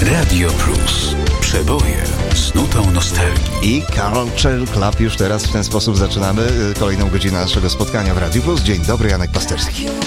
Radio Plus. Przeboje z nutą nostalgii. I Culture Club już teraz w ten sposób zaczynamy kolejną godzinę naszego spotkania w Radio Plus. Dzień dobry, Janek Pasterski.